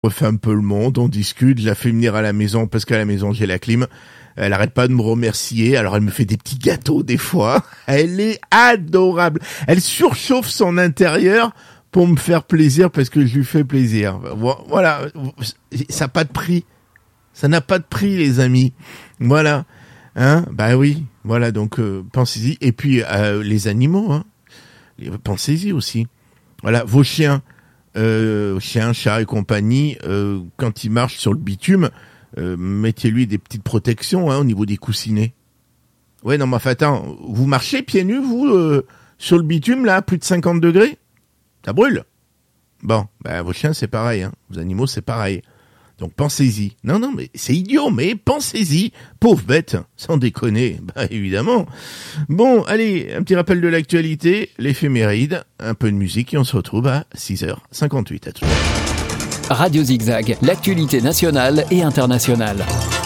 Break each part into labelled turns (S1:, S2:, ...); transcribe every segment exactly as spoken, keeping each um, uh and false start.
S1: On refait un peu le monde, on discute, je la fais venir à la maison parce qu'à la maison j'ai la clim. Elle arrête pas de me remercier, alors elle me fait des petits gâteaux des fois. Elle est adorable. Elle surchauffe son intérieur pour me faire plaisir parce que je lui fais plaisir. Voilà, ça n'a pas de prix. Ça n'a pas de prix, les amis. Voilà. Hein? Bah oui. Voilà, donc euh, pensez-y. Et puis euh, les animaux, hein. Pensez-y aussi. Voilà, vos chiens, euh, chiens, chats et compagnie, euh, quand ils marchent sur le bitume, euh, mettez-lui des petites protections hein, au niveau des coussinets. Ouais, non, mais enfin, attends, vous marchez pieds nus, vous, euh, sur le bitume, là, à plus de cinquante degrés? Ça brûle. Bon, bah, vos chiens, c'est pareil, hein. Vos animaux, c'est pareil. Donc, pensez-y. Non, non, mais c'est idiot, mais pensez-y. Pauvre bête, sans déconner. Bah, évidemment. Bon, allez, un petit rappel de l'actualité, l'éphéméride, un peu de musique, et on se retrouve à six heures cinquante-huit. À tout à l'heure.
S2: Radio Zigzag, l'actualité nationale et internationale.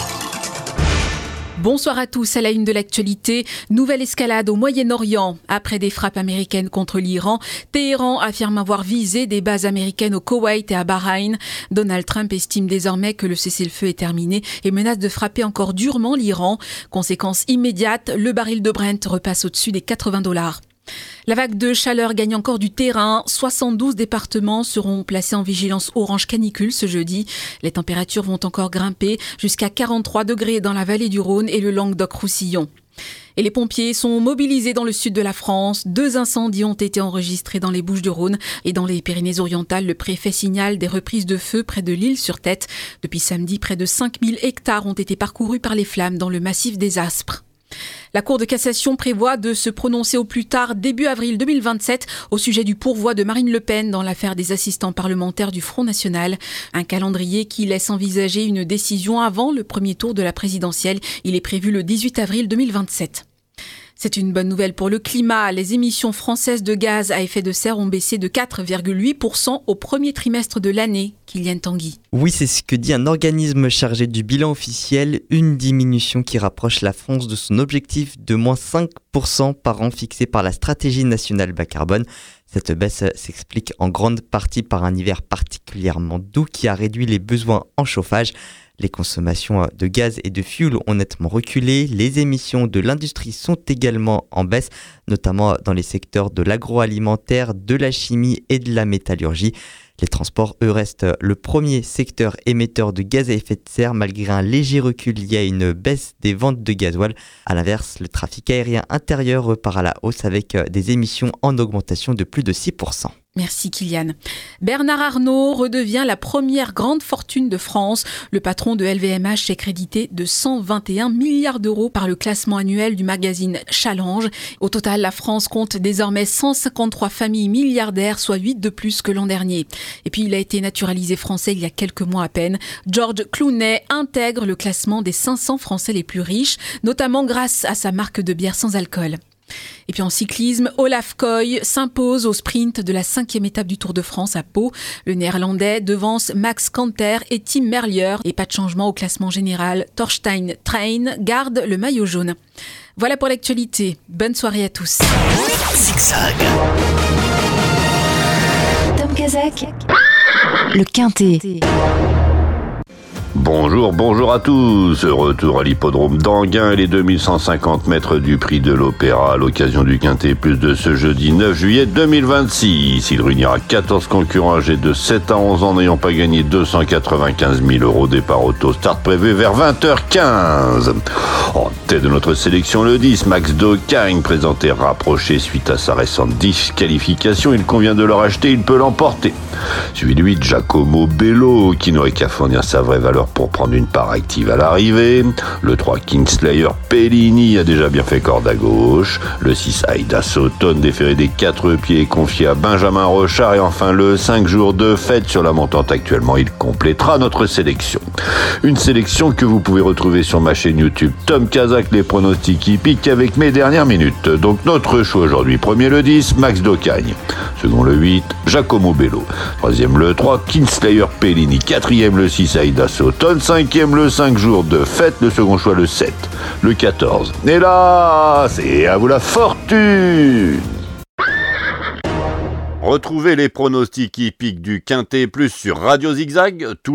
S3: Bonsoir à tous, à la une de l'actualité. Nouvelle escalade au Moyen-Orient. Après des frappes américaines contre l'Iran, Téhéran affirme avoir visé des bases américaines au Koweït et à Bahreïn. Donald Trump estime désormais que le cessez-le-feu est terminé et menace de frapper encore durement l'Iran. Conséquence immédiate, le baril de Brent repasse au-dessus des quatre-vingts dollars. La vague de chaleur gagne encore du terrain. soixante-douze départements seront placés en vigilance orange canicule ce jeudi. Les températures vont encore grimper jusqu'à quarante-trois degrés dans la vallée du Rhône et le Languedoc-Roussillon. Et les pompiers sont mobilisés dans le sud de la France. Deux incendies ont été enregistrés dans les Bouches-du-Rhône et dans les Pyrénées-Orientales. Le préfet signale des reprises de feu près de l'Île-sur-Tête. Depuis samedi, près de cinq mille hectares ont été parcourus par les flammes dans le massif des Aspres. La Cour de cassation prévoit de se prononcer au plus tard début avril deux mille vingt-sept au sujet du pourvoi de Marine Le Pen dans l'affaire des assistants parlementaires du Front National. Un calendrier qui laisse envisager une décision avant le premier tour de la présidentielle. Il est prévu le dix-huit avril deux mille vingt-sept. C'est une bonne nouvelle pour le climat. Les émissions françaises de gaz à effet de serre ont baissé de quatre virgule huit pour cent au premier trimestre de l'année. Kylian Tanguy.
S4: Oui, c'est ce que dit un organisme chargé du bilan officiel. Une diminution qui rapproche la France de son objectif de moins cinq pour cent par an fixé par la stratégie nationale bas carbone. Cette baisse s'explique en grande partie par un hiver particulièrement doux qui a réduit les besoins en chauffage. Les consommations de gaz et de fioul ont nettement reculé. Les émissions de l'industrie sont également en baisse, notamment dans les secteurs de l'agroalimentaire, de la chimie et de la métallurgie. Les transports, eux, restent le premier secteur émetteur de gaz à effet de serre malgré un léger recul lié à une baisse des ventes de gasoil. A l'inverse, le trafic aérien intérieur repart à la hausse avec des émissions en augmentation de plus de six pour cent.
S3: Merci Kylian. Bernard Arnault redevient la première grande fortune de France. Le patron de L V M H est crédité de cent vingt et un milliards d'euros par le classement annuel du magazine Challenge. Au total, la France compte désormais cent cinquante-trois familles milliardaires, soit huit de plus que l'an dernier. Et puis il a été naturalisé français il y a quelques mois à peine. George Clooney intègre le classement des cinq cents Français les plus riches, notamment grâce à sa marque de bière sans alcool. Et puis en cyclisme, Olaf Koy s'impose au sprint de la cinquième étape du Tour de France à Pau. Le néerlandais devance Max Kanter et Tim Merlier. Et pas de changement au classement général. Thorstein Trein garde le maillot jaune. Voilà pour l'actualité. Bonne soirée à tous.
S2: Zigzag.
S5: Tom Kazak, le Quintet.
S6: Bonjour, bonjour à tous. Retour à l'hippodrome d'Anguin et les deux mille cent cinquante mètres du prix de l'Opéra à l'occasion du Quintet Plus de ce jeudi neuf juillet deux mille vingt-six. Il réunira quatorze concurrents âgés de sept à onze ans n'ayant pas gagné deux cent quatre-vingt-quinze mille euros. Départ auto start prévu vers vingt heures quinze. En tête de notre sélection, le dix, Max D'Ocagne, présenté rapproché suite à sa récente disqualification. Il convient de le racheter, il peut l'emporter. Suivi de huit, Giacomo Bello, qui n'aurait qu'à fournir sa vraie valeur pour prendre une part active à l'arrivée. Le trois, Kingslayer Pellini, a déjà bien fait corde à gauche. Le six, Aida Sauton, déféré des quatre pieds, confié à Benjamin Rochard. Et enfin le cinq, Jours de fête sur la montante actuellement. Il complétera notre sélection. Une sélection que vous pouvez retrouver sur ma chaîne YouTube Tom Kazak, les pronostics hippiques avec mes dernières minutes. Donc notre choix aujourd'hui. Premier le dix, Max D'Ocagne. Second le huit, Giacomo Bello. Troisième le trois, Kingslayer Pellini. Quatrième le six, Aida Sauton. Cinquième le cinq, Jours de fête. Le second choix le sept, le quatorze. Et là, c'est à vous la fortune. Retrouvez les pronostics hippiques du Quintet Plus sur Radio Zigzag tous